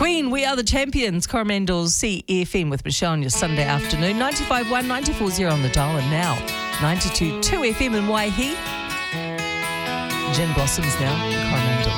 Queen, We Are the Champions. Coromandel's CFM with Michelle on your Sunday afternoon. 95.1, 94.0 on the dial, and now 92.2 FM in Waihi. Gin Blossoms now, Coromandel.